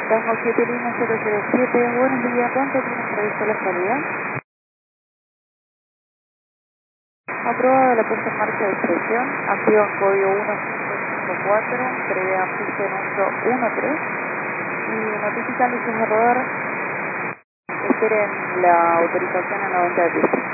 Tango 7 línea 007, buenos días, ¿cuánto tienen previsto la salida? Aprobada la puesta en marcha de expresión, activan código 1554, prevean pista en uso 13 y notifican luces de rodar, esperen la autorización a 90 de pista.